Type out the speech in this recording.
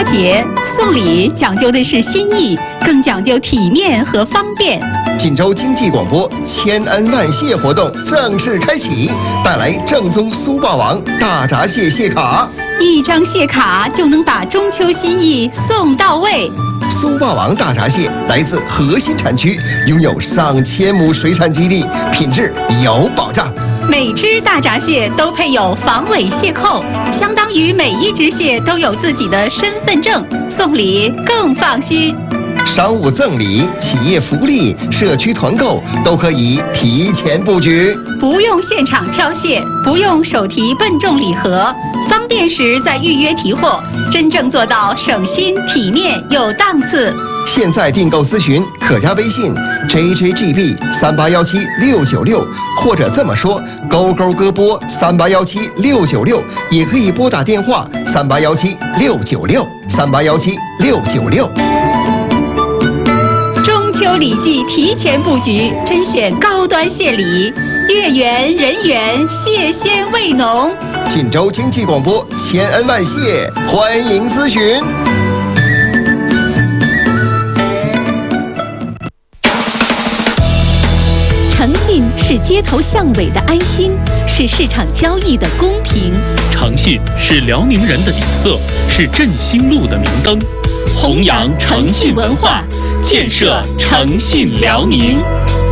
节，送礼讲究的是心意，更讲究体面和方便。 锦州经济广播千恩万谢活动正式开启，带来正宗苏霸王大闸蟹蟹卡 ，1张蟹卡就能把中秋心意送到位。 苏霸王大闸蟹来自核心产区，拥有上千亩水产基地，品质有保障。 每只大闸蟹都配有防伪蟹扣，相当于每一只蟹都有自己的身份证，送礼更放心。 商务赠礼、企业福利、社区团购都可以提前布局， 不用现场挑蟹，不用手提笨重礼盒，方便时再预约提货，真正做到省心、体面有档次。 现在订购咨询可加微信 JJGB3817696，或者这么说勾勾歌播3817696，也可以拨打电话3817696，3817696。 中秋礼记提前布局，甄选高端蟹礼，月圆人圆，蟹鲜味浓。 锦州经济广播千恩万谢，欢迎咨询。 诚信是街头巷尾的安心，是市场交易的公平。 诚信是辽宁人的底色，是振兴路的明灯。弘扬诚信文化，建设诚信辽宁。